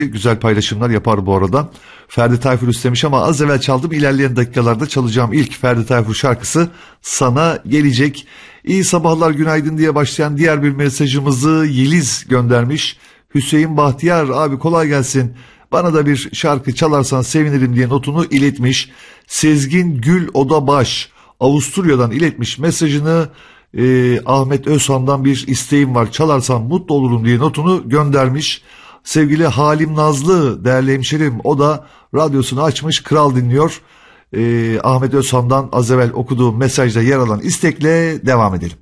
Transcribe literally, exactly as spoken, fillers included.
güzel paylaşımlar yapar bu arada. Ferdi Tayfur istemiş ama az evvel çaldım. İlerleyen dakikalarda çalacağım ilk Ferdi Tayfur şarkısı sana gelecek. İyi sabahlar, günaydın diye başlayan diğer bir mesajımızı Yeliz göndermiş. Hüseyin Bahtiyar abi kolay gelsin. Bana da bir şarkı çalarsan sevinirim diye notunu iletmiş. Sezgin Gül Odabaş Avusturya'dan iletmiş mesajını. e, Ahmet Özhan'dan bir isteğim var, çalarsan mutlu olurum diye notunu göndermiş. Sevgili Halim Nazlı değerli hemşerim, o da radyosunu açmış, kral dinliyor. e, Ahmet Özhan'dan az evvel okuduğum mesajda yer alan istekle devam edelim.